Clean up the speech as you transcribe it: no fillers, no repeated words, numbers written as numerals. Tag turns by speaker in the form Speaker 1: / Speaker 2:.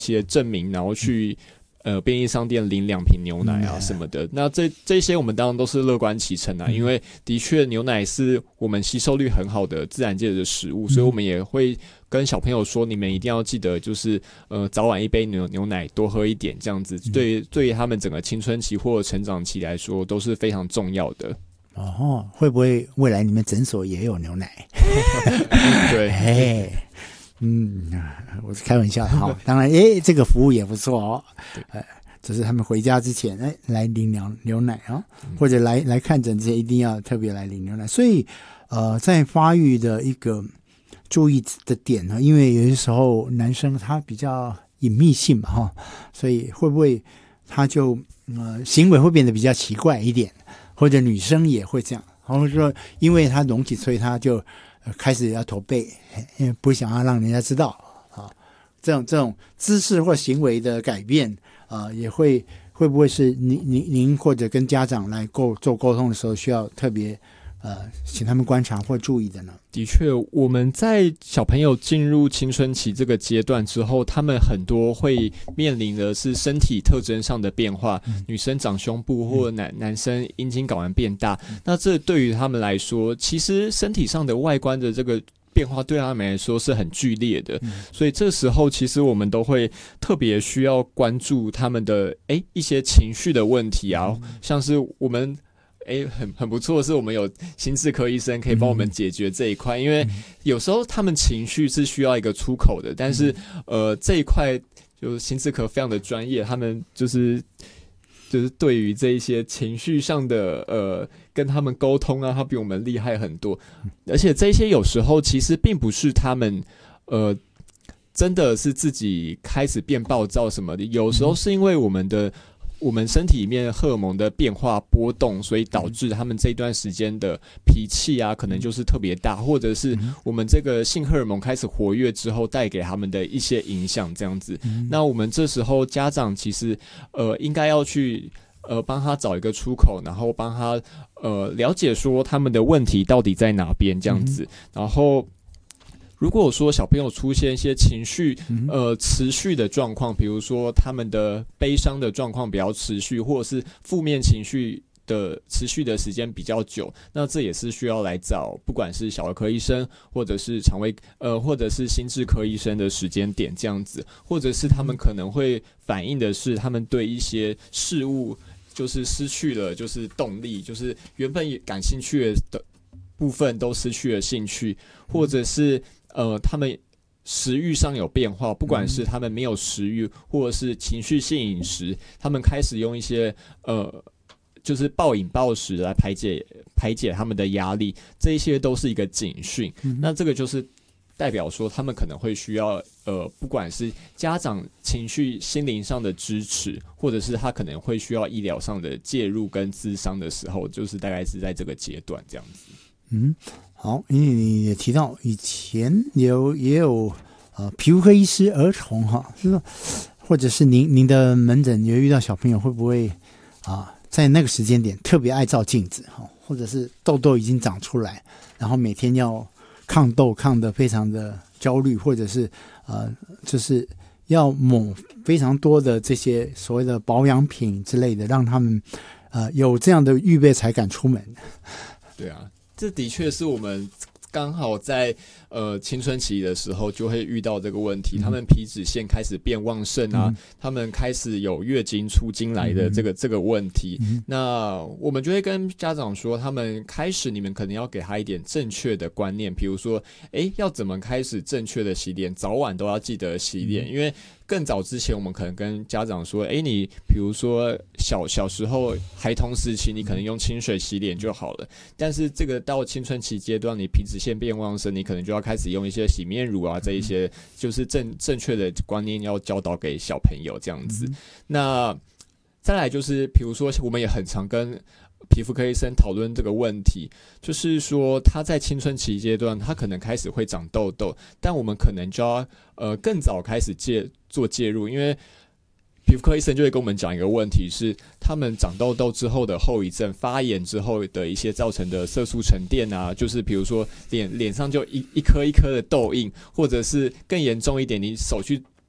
Speaker 1: 些证明，然后去便利商店领2瓶牛奶啊什么的。那这些我们当然都是乐观其成啊，因为的确牛奶是我们吸收率很好的自然界的食物，所以我们也会跟小朋友说，你们一定要记得，就是早晚一杯牛奶，多喝一点，这样子对于他们整个青春期或者成长期来说都是非常重要的。
Speaker 2: 哦，会不会未来你们诊所也有牛奶？
Speaker 1: 对，
Speaker 2: 我是开玩笑。好，当然，这个服务也不错哦。只是他们回家之前，来领牛奶啊，或者来看诊之前，一定要特别来领牛奶。所以，在发育的一个注意的点呢，因为有些时候男生他比较隐秘性嘛，哈，所以会不会他就行为会变得比较奇怪一点？或者女生也会这样，或者说因为他隆起，所以他就开始要驼背，因为不想要让人家知道啊。这种姿势或行为的改变也会不会是您或者跟家长来做沟通的时候需要特别请他们观察或注意的呢？
Speaker 1: 的确，我们在小朋友进入青春期这个阶段之后，他们很多会面临的是身体特征上的变化，女生长胸部或男生阴茎睾丸变大，那这对于他们来说，其实身体上的外观的这个变化对他们来说是很剧烈的，所以这时候其实我们都会特别需要关注他们的一些情绪的问题啊，像是我们很不错的是，我们有心智科医生可以帮我们解决这一块，因为有时候他们情绪是需要一个出口的，但是这一块就是心智科非常的专业，他们就是对于这一些情绪上的跟他们沟通啊，他比我们厉害很多，而且这些有时候其实并不是他们真的是自己开始变暴躁什么的，有时候是因为我们身体里面荷尔蒙的变化波动，所以导致他们这一段时间的脾气啊，可能就是特别大，或者是我们这个性荷尔蒙开始活跃之后带给他们的一些影响，这样子。那我们这时候家长其实应该要去帮他找一个出口，然后帮他了解说他们的问题到底在哪边，这样子，然后。如果说小朋友出现一些情绪持续的状况，比如说他们的悲伤的状况比较持续，或者是负面情绪的持续的时间比较久，那这也是需要来找不管是小儿科医生或者是肠胃或者是心智科医生的时间点这样子，或者是他们可能会反映的是他们对一些事物就是失去了就是动力，就是原本感兴趣的部分都失去了兴趣，或者是他们食欲上有变化，不管是他们没有食欲，或者是情绪性饮食，他们开始用一些就是暴饮暴食来排解他们的压力，这一些都是一个警讯。那这个就是代表说他们可能会需要不管是家长情绪心灵上的支持，或者是他可能会需要医疗上的介入跟咨商的时候，就是大概是在这个阶段这样子。
Speaker 2: 好，因为你也提到以前也有皮肤科医师儿童哈，或者是您的门诊有遇到小朋友会不会在那个时间点特别爱照镜子哈，或者是痘痘已经长出来，然后每天要抗痘抗得非常的焦虑，或者是就是要抹非常多的这些所谓的保养品之类的，让他们有这样的预备才敢出门。
Speaker 1: 对啊。这的确是我们刚好在青春期的时候就会遇到这个问题，他们皮脂腺开始变旺盛啊，他们开始有月经出经来的这个问题，那我们就会跟家长说，他们开始你们可能要给他一点正确的观念，比如说要怎么开始正确的洗脸，早晚都要记得洗脸，因为更早之前我们可能跟家长说你比如说小时候孩童时期你可能用清水洗脸就好了，但是这个到青春期阶段你皮脂腺变旺盛，你可能就要开始用一些洗面乳啊，这一些就是正确的观念要教导给小朋友这样子。那再来就是比如说我们也很常跟皮肤科医生讨论这个问题，就是说他在青春期阶段他可能开始会长痘痘，但我们可能就要更早开始做介入，因为皮肤科医生就会跟我们讲一个问题是他们长痘痘之后的后遗症，发炎之后的一些造成的色素沉淀啊，就是比如说脸上就一颗一颗的痘印，或者是更严重一点，你手去